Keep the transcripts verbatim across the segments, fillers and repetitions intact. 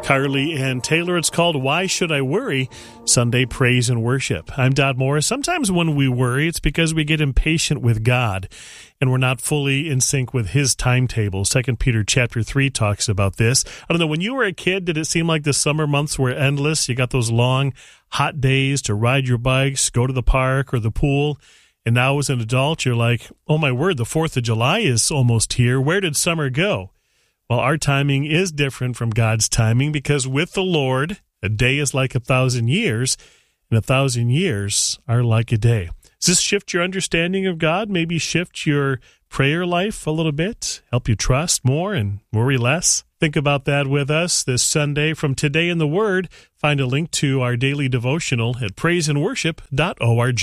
Carly and Taylor. It's called Why Should I Worry? Sunday Praise and Worship. I'm Dodd Morris. Sometimes when we worry, it's because we get impatient with God and we're not fully in sync with His timetable. Second Peter chapter three talks about this. I don't know, when you were a kid, did it seem like the summer months were endless? You got those long, hot days to ride your bikes, go to the park or the pool. And now as an adult, you're like, oh my word, the fourth of July is almost here. Where did summer go? Well, our timing is different from God's timing because with the Lord, a day is like a thousand years, and a thousand years are like a day. Does this shift your understanding of God? Maybe shift your prayer life a little bit? Help you trust more and worry less? Think about that with us this Sunday from Today in the Word. Find a link to our daily devotional at praise and worship dot org.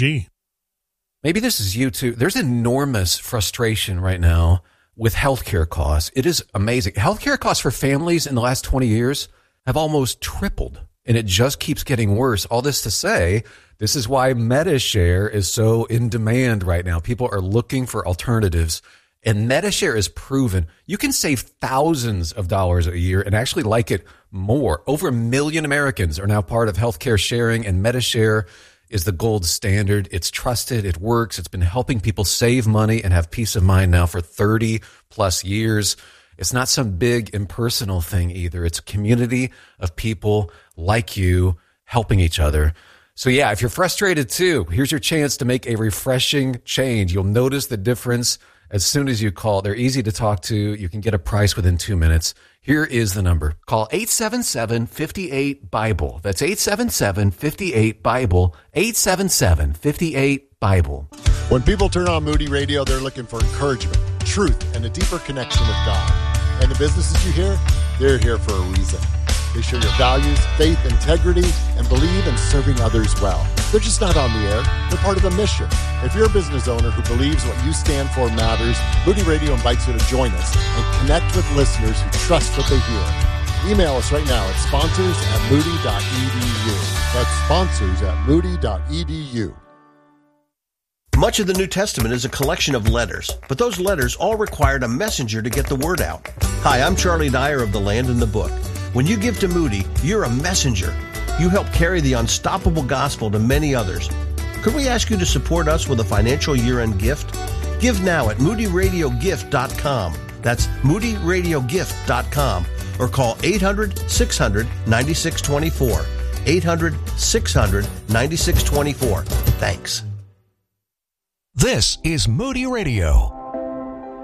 Maybe this is you too. There's enormous frustration right now with healthcare costs. It is amazing. Healthcare costs for families in the last twenty years have almost tripled, and it just keeps getting worse. All this to say, this is why MediShare is so in demand right now. People are looking for alternatives, and MediShare is proven. You can save thousands of dollars a year and actually like it more. Over a million Americans are now part of healthcare sharing, and MediShare is the gold standard. It's trusted. It works. It's been helping people save money and have peace of mind now for thirty plus years. It's not some big impersonal thing either. It's a community of people like you helping each other. So yeah, if you're frustrated too, here's your chance to make a refreshing change. You'll notice the difference as soon as you call. They're easy to talk to. You can get a price within two minutes. Here is the number. Call eight seven seven, five eight, BIBLE. That's eight seven seven, five eight, BIBLE. eight seven seven, five eight, BIBLE. When people turn on Moody Radio, they're looking for encouragement, truth, and a deeper connection with God. And the businesses you hear, they're here for a reason. They share your values, faith, integrity, and believe in serving others well. They're just not on the air. They're part of a mission. If you're a business owner who believes what you stand for matters, Moody Radio invites you to join us and connect with listeners who trust what they hear. Email us right now at sponsors at moody dot e d u. That's sponsors at moody dot e d u. Much of the New Testament is a collection of letters, but those letters all required a messenger to get the word out. Hi, I'm Charlie Dyer of The Land and the Book. When you give to Moody, you're a messenger. You help carry the unstoppable gospel to many others. Could we ask you to support us with a financial year-end gift? Give now at moody radio gift dot com. That's moody radio gift dot com. Or call eight hundred, six hundred, ninety-six twenty-four. eight hundred, six hundred, ninety-six twenty-four. Thanks. This is Moody Radio.